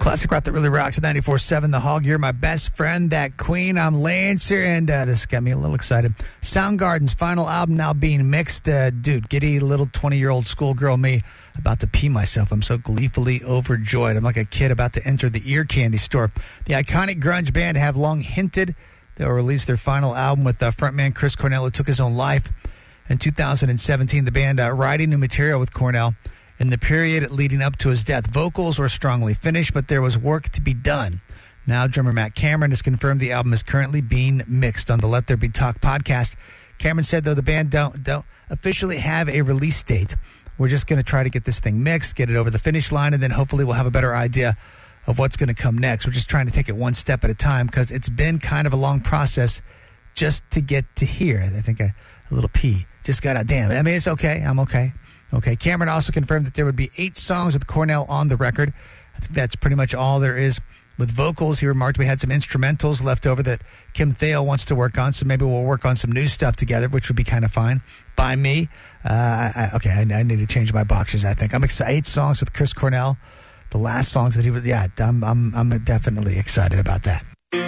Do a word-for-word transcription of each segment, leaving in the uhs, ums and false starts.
Classic rock that really rocks at ninety-four point seven The Hog. You're my best friend, that queen. I'm Lancer, and uh, this got me a little excited. Soundgarden's final album now being mixed. Uh, dude, giddy little twenty-year-old schoolgirl me about to pee myself. I'm so gleefully overjoyed. I'm like a kid about to enter the ear candy store. The iconic grunge band have long hinted they'll release their final album with uh, frontman Chris Cornell, who took his own life in two thousand seventeen. The band uh, writing new material with Cornell in the period leading up to his death. Vocals were strongly finished, but there was work to be done. Now, drummer Matt Cameron has confirmed the album is currently being mixed on the Let There Be Talk podcast. Cameron said, though the band don't, don't officially have a release date, we're just going to try to get this thing mixed, get it over the finish line, and then hopefully we'll have a better idea of what's going to come next. We're just trying to take it one step at a time because it's been kind of a long process just to get to here. I think a, a little pee just got out. Damn, I mean, it's okay. I'm okay. Okay, Cameron also confirmed that there would be eight songs with Cornell on the record. I think that's pretty much all there is with vocals. He remarked we had some instrumentals left over that Kim Thale wants to work on, so maybe we'll work on some new stuff together, which would be kind of fine by me. Uh, I, okay, I, I need to change my boxers, I think. I'm excited. Eight songs with Chris Cornell. The last songs that he was, yeah, I'm, I'm, I'm definitely excited about that.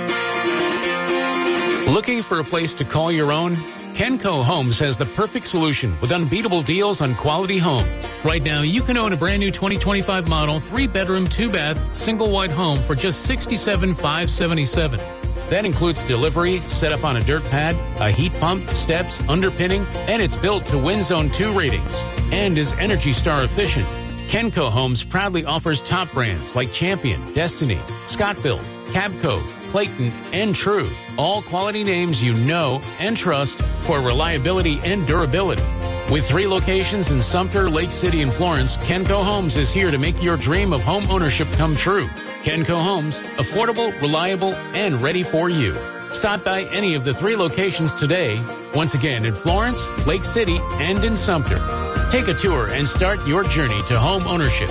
Looking for a place to call your own? Kenco Homes has the perfect solution with unbeatable deals on quality homes. Right now, you can own a brand new twenty twenty-five model, three-bedroom, two-bath, single-wide home for just sixty-seven thousand five hundred seventy-seven dollars. That includes delivery, set up on a dirt pad, a heat pump, steps, underpinning, and it's built to Wind Zone two ratings and is Energy Star efficient. Kenco Homes proudly offers top brands like Champion, Destiny, Scott-Built, Cabco, Clayton, and True. All quality names you know and trust for reliability and durability. With three locations in Sumter, Lake City, and Florence, Kenco Homes is here to make your dream of home ownership come true. Kenco Homes, affordable, reliable, and ready for you. Stop by any of the three locations today. Once again, in Florence, Lake City, and in Sumter. Take a tour and start your journey to home ownership.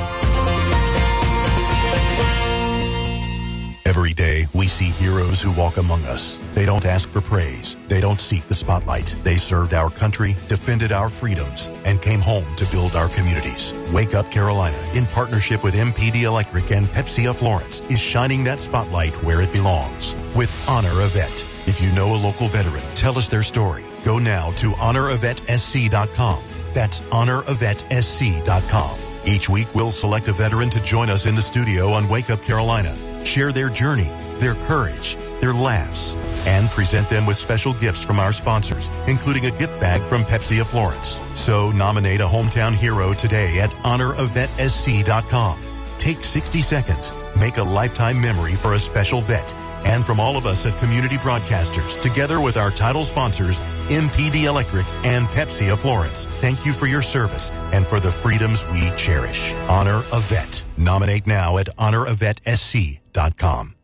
Every day, we see heroes who walk among us. They don't ask for praise. They don't seek the spotlight. They served our country, defended our freedoms, and came home to build our communities. Wake Up Carolina, in partnership with M P D Electric and Pepsi of Florence, is shining that spotlight where it belongs with Honor a Vet. If you know a local veteran, tell us their story. Go now to honor a vet s c dot com. That's honor a vet s c dot com. Each week, we'll select a veteran to join us in the studio on Wake Up Carolina. Share their journey, their courage, their laughs, and present them with special gifts from our sponsors, including a gift bag from Pepsi of Florence. So nominate a hometown hero today at honor a vet s c dot com. Take sixty seconds. Make a lifetime memory for a special vet. And from all of us at Community Broadcasters, together with our title sponsors, M P D Electric and Pepsi of Florence, thank you for your service and for the freedoms we cherish. Honor a Vet. Nominate now at honor a vet s c dot com.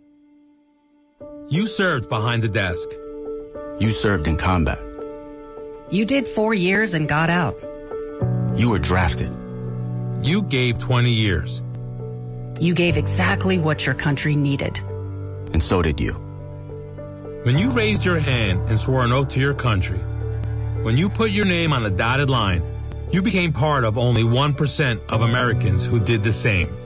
You served behind the desk. You served in combat. You did four years and got out. You were drafted. You gave twenty years. You gave exactly what your country needed. And so did you. When you raised your hand and swore an oath to your country, when you put your name on a dotted line, you became part of only one percent of Americans who did the same.